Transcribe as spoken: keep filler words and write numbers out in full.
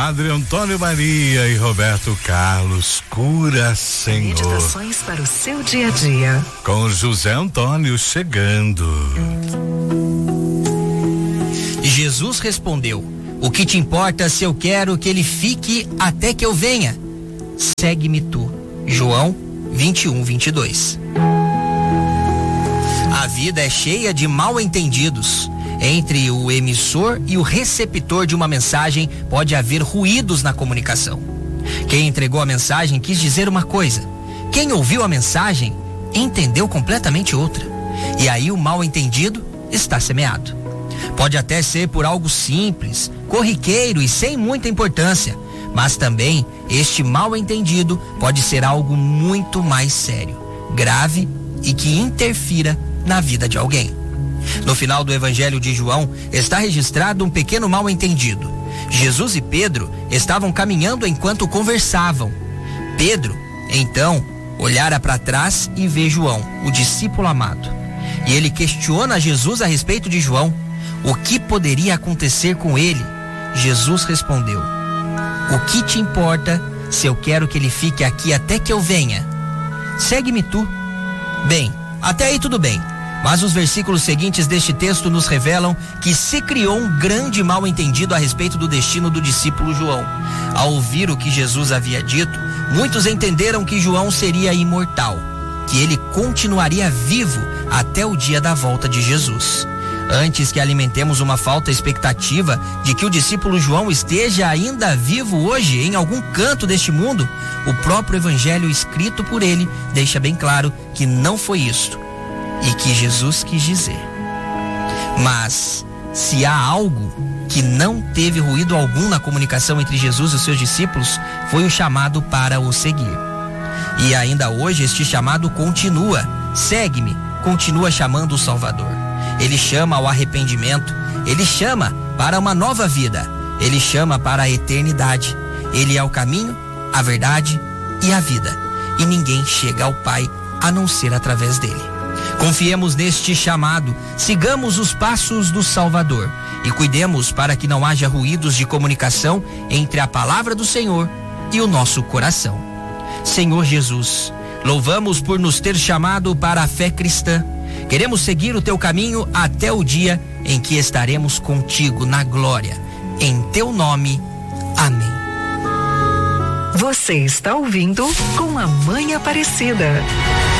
Padre Antônio Maria e Roberto Carlos, cura, Senhor. Meditações para o seu dia a dia. Com José Antônio chegando. Jesus respondeu: o que te importa se eu quero que ele fique até que eu venha? Segue-me tu. João vinte e um, vinte e dois. A vida é cheia de mal-entendidos. Entre o emissor e o receptor de uma mensagem pode haver ruídos na comunicação. Quem entregou a mensagem quis dizer uma coisa. Quem ouviu a mensagem entendeu completamente outra. E aí o mal-entendido está semeado. Pode até ser por algo simples, corriqueiro e sem muita importância, mas também este mal-entendido pode ser algo muito mais sério, grave e que interfira na vida de alguém. No final do Evangelho de João está registrado um pequeno mal-entendido. Jesus e Pedro estavam caminhando enquanto conversavam. Pedro, então, olhara para trás e vê João, o discípulo amado. E ele questiona Jesus a respeito de João. O que poderia acontecer com ele? Jesus respondeu: o que te importa se eu quero que ele fique aqui até que eu venha? Segue-me tu. Bem, até aí tudo bem. Mas os versículos seguintes deste texto nos revelam que se criou um grande mal-entendido a respeito do destino do discípulo João. Ao ouvir o que Jesus havia dito, muitos entenderam que João seria imortal, que ele continuaria vivo até o dia da volta de Jesus. Antes que alimentemos uma falta expectativa de que o discípulo João esteja ainda vivo hoje em algum canto deste mundo, o próprio evangelho escrito por ele deixa bem claro que não foi isto e que Jesus quis dizer. Mas se há algo que não teve ruído algum na comunicação entre Jesus e os seus discípulos, foi o chamado para o seguir. E ainda hoje este chamado continua. Segue-me, continua chamando o Salvador. Ele chama ao arrependimento, ele chama para uma nova vida, ele chama para a eternidade. Ele é o caminho, a verdade e a vida. E ninguém chega ao Pai a não ser através dele. Confiemos neste chamado, sigamos os passos do Salvador e cuidemos para que não haja ruídos de comunicação entre a palavra do Senhor e o nosso coração. Senhor Jesus, louvamos por nos ter chamado para a fé cristã. Queremos seguir o teu caminho até o dia em que estaremos contigo na glória. Em teu nome, amém. Você está ouvindo Com a Mãe Aparecida.